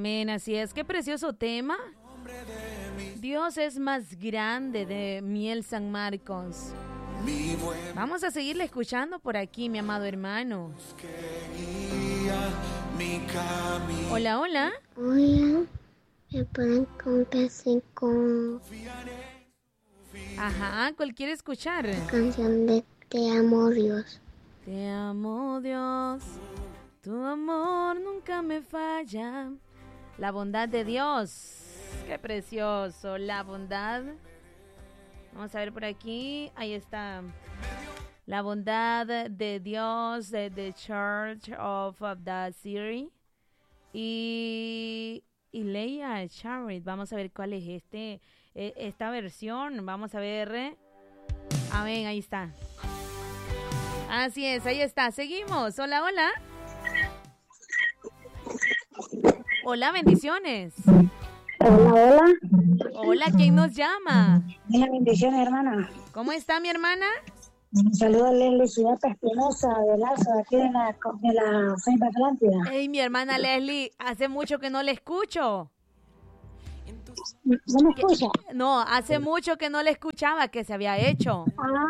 Amén, así es. Qué precioso tema. Dios es más grande, de Miel San Marcos. Vamos a seguirle escuchando por aquí, mi amado hermano. Hola, hola. Hola, me pueden complacer con Ajá, ¿cuál quiere escuchar? la canción de Te amo Dios. Te amo, Dios, tu amor nunca me falla. La bondad de Dios. Qué precioso, la bondad. Vamos a ver por aquí. Ahí está. La bondad de Dios de The Church of the City. Y Leia Charit. Vamos a ver cuál es esta versión. Vamos a ver. Amén, ahí está. Así es, ahí está. Seguimos. Hola, hola. Hola, bendiciones. Hola, hola. Hola, ¿quién nos llama? Una bendición, hermana. ¿Cómo está mi hermana? Un saludo a Leslie Ciudad Espinosa de Lazo, aquí de la Ceiba Atlántida. Hey, mi hermana Leslie, hace mucho que no le escucho. ¿No me escucha? No, hace mucho que no le escuchaba, que se había hecho.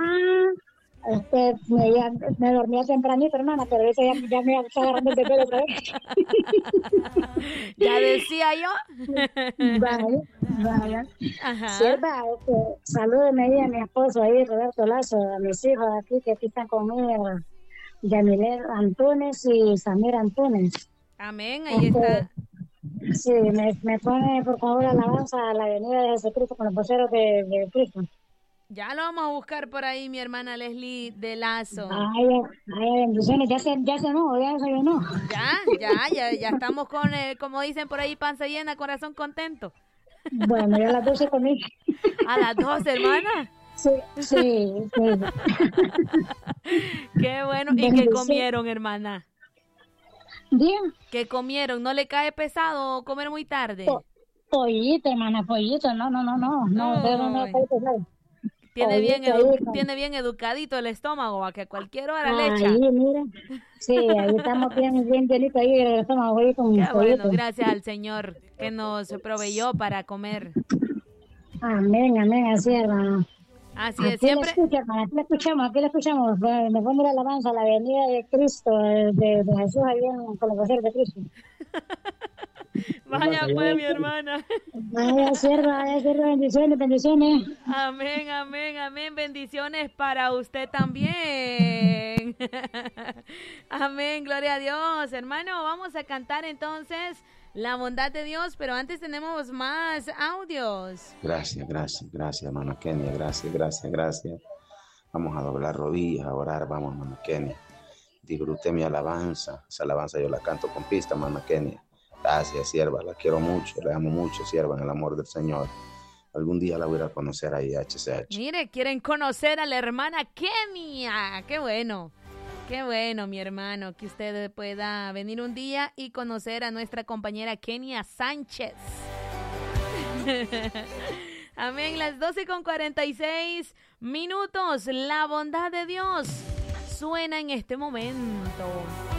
Me dormía tempranito, hermana, pero ahorita ya me está agarrando el pelo otra vez. Ya decía yo. Vaya. Ajá. Sierva, salúdeme ahí a mi esposo ahí, Roberto Lazo, a mis hijos aquí que aquí están conmigo, Yamilet Antunes y Samir Antunes. Amén, ahí está. Sí, me pone por favor alabanza a la venida de Jesucristo con los voceros de Cristo. Ya lo vamos a buscar por ahí, mi hermana Leslie de Lazo. Ay, bendiciones, ya se no, ya desayunó. Ya estamos con, como dicen por ahí, panza llena, corazón contento. Bueno, ya a las 12 comí. ¿A las 12, hermana? Sí. Qué bueno. ¿Y qué comieron, hermana? Bien. ¿Qué comieron? ¿No le cae pesado comer muy tarde? Pollito, hermana, pollito. No, cae pesado. Tiene bien educadito el estómago, a que a cualquier hora le echa. Ahí, mira. Sí, ahí estamos bien llenito ahí el estómago ahí con Qué pollito. bueno, gracias al Señor que nos proveyó para comer. Amén, así, hermano. Así es, siempre. Aquí le escuchamos. Me pone la alabanza a la venida de Cristo, de Jesús, ahí con los voceros de Cristo. Vaya pues, mi hermana. Vaya sierva, bendiciones. Amén. Bendiciones para usted también. Amén, gloria a Dios. Hermano, vamos a cantar entonces la bondad de Dios, pero antes tenemos más audios. Gracias, hermano Kenia. Gracias. Vamos a doblar rodillas, a orar, vamos, hermano Kenia. Disfrute mi alabanza. Esa alabanza yo la canto con pista, hermano Kenia. Gracias, sierva, la quiero mucho, le amo mucho, sierva, en el amor del Señor. Algún día la voy a conocer ahí, HCH. Mire, quieren conocer a la hermana Kenia. Qué bueno, mi hermano, que usted pueda venir un día y conocer a nuestra compañera Kenia Sánchez. Amén, las 12:46. La bondad de Dios suena en este momento.